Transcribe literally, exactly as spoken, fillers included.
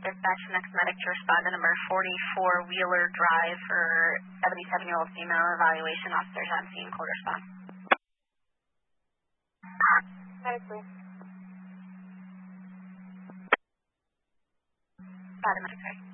Dispatch, next medic to respond to number forty-four Wheeler Drive for seventy-seven-year-old female evaluation. Officers on scene, code response. Medic, please. Paramedic, sorry.